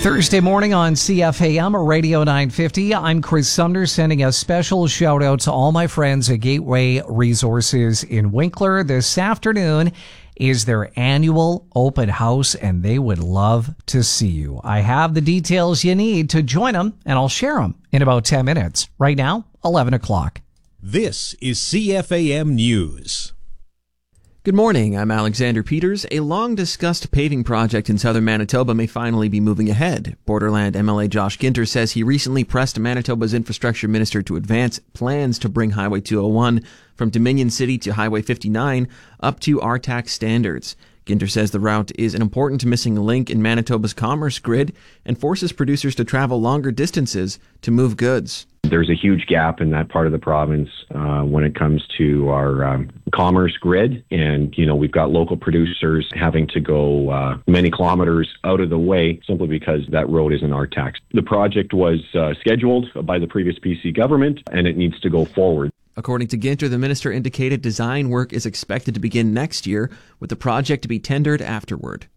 Thursday morning on CFAM Radio 950. I'm Chris Sumner, sending a special shout out to all my friends at Gateway Resources in Winkler. This afternoon is their annual open house, and they would love to see you. I have the details you need to join them, and I'll share them in about 10 minutes. Right now, 11 o'clock. This is CFAM News. Good morning, I'm Alexander Peters. A long-discussed paving project in southern Manitoba may finally be moving ahead. Borderland MLA Josh Ginter says he recently pressed Manitoba's infrastructure minister to advance plans to bring Highway 201 from Dominion City to Highway 59 up to RTAC standards. Ginter says the route is an important missing link in Manitoba's commerce grid and forces producers to travel longer distances to move goods. There's a huge gap in that part of the province when it comes to our commerce grid. And, we've got local producers having to go many kilometers out of the way simply because that road isn't RTAC. The project was scheduled by the previous PC government, and it needs to go forward. According to Ginter, the minister indicated design work is expected to begin next year, with the project to be tendered afterward.